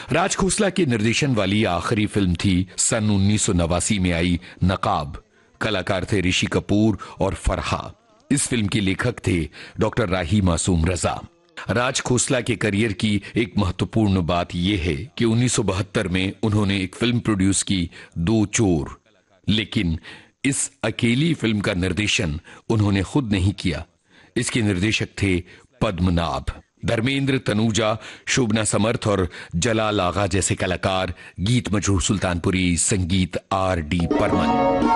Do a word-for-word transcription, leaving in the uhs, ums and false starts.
राज खोसला के निर्देशन वाली आखिरी फिल्म थी सन उन्नीस सौ नवासी में आई नकाब। कलाकार थे ऋषि कपूर और फरहा। इस फिल्म के लेखक थे डॉक्टर राही मासूम रजा। राज खोसला के करियर की एक महत्वपूर्ण बात यह है कि उन्नीस सौ बहत्तर में उन्होंने एक फिल्म प्रोड्यूस की, दो चोर। लेकिन इस अकेली फिल्म का निर्देशन उन्होंने खुद नहीं किया। इसके निर्देशक थे पद्मनाभ। धर्मेंद्र, तनुजा, शोभना समर्थ और जलाल आगा जैसे कलाकार, गीत मजरूह सुल्तानपुरी, संगीत आर डी बर्मन।